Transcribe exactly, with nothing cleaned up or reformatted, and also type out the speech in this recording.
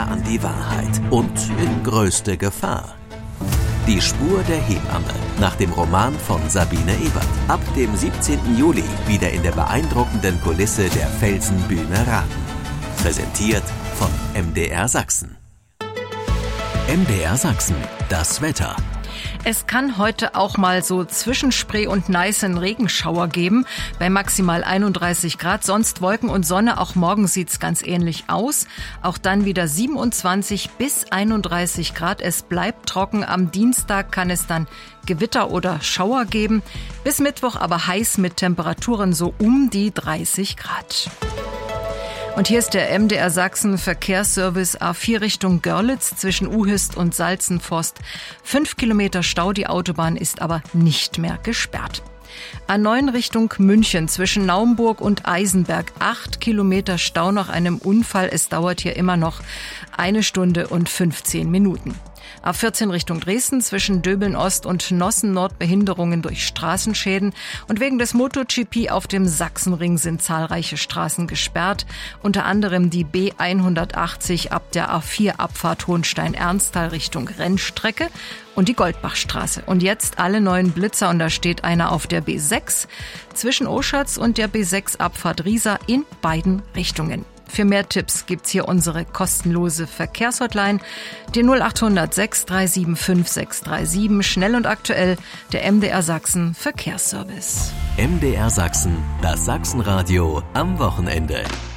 näher an die Wahrheit und in größte Gefahr. Die Spur der Hebamme nach dem Roman von Sabine Ebert. Ab dem siebzehnten Juli wieder in der beeindruckenden Kulisse der Felsenbühne Raden. Präsentiert von M D R Sachsen. M D R Sachsen, das Wetter. Es kann heute auch mal so zwischen Spree und Neiße einen Regenschauer geben, bei maximal einunddreißig Grad, sonst Wolken und Sonne. Auch morgen sieht's ganz ähnlich aus. Auch dann wieder siebenundzwanzig bis einunddreißig Grad. Es bleibt trocken. Am Dienstag kann es dann Gewitter oder Schauer geben. Bis Mittwoch aber heiß mit Temperaturen so um die dreißig Grad. Und hier ist der M D R Sachsen Verkehrsservice A vier Richtung Görlitz zwischen Uhist und Salzenforst. Fünf Kilometer Stau, die Autobahn ist aber nicht mehr gesperrt. A neun Richtung München zwischen Naumburg und Eisenberg. Acht Kilometer Stau nach einem Unfall. Es dauert hier immer noch eine Stunde und fünfzehn Minuten. A vierzehn Richtung Dresden zwischen Döbeln Ost und Nossen Nord Behinderungen durch Straßenschäden. Und wegen des MotoGP auf dem Sachsenring sind zahlreiche Straßen gesperrt. Unter anderem die B hundertachtzig ab der A vier Abfahrt Hohenstein-Ernsthal Richtung Rennstrecke und die Goldbachstraße. Und jetzt alle neuen Blitzer und da steht einer auf der B sechs zwischen Oschatz und der B sechs Abfahrt Riesa in beiden Richtungen. Für mehr Tipps gibt's hier unsere kostenlose Verkehrshotline, die null acht hundert sechs drei sieben fünf sechs drei sieben, schnell und aktuell, der M D R Sachsen Verkehrsservice. M D R Sachsen, das Sachsenradio am Wochenende.